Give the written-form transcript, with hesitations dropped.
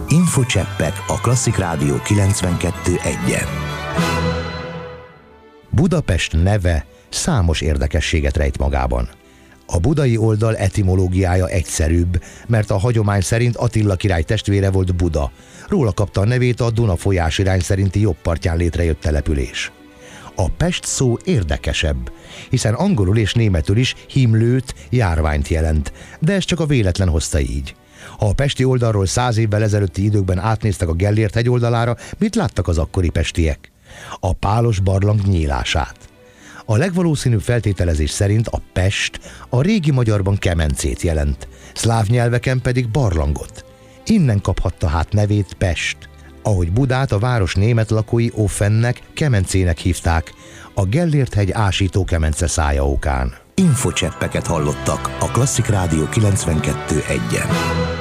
Infocseppek a Klasszik Rádió 92.1-en. Budapest neve számos érdekességet rejt magában. A budai oldal etimológiája egyszerűbb, mert a hagyomány szerint Attila király testvére volt Buda. Róla kapta a nevét a Duna folyás irány szerinti jobb partján létrejött település. A Pest szó érdekesebb, hiszen angolul és németül is himlőt, járványt jelent, de ez csak a véletlen hozta így. Ha a pesti oldalról 100 évvel ezelőtti időkben átnéztek a Gellért hegy oldalára, mit láttak az akkori pestiek? A pálos barlang nyílását. A legvalószínűbb feltételezés szerint a Pest a régi magyarban kemencét jelent, szláv nyelveken pedig barlangot. Innen kaphatta hát nevét Pest. Ahogy Budát a város német lakói Offennek, kemencének hívták, a Gellért hegy ásító kemence szája okán. Infocseppeket hallottak a Klasszik Rádió 92.1-en.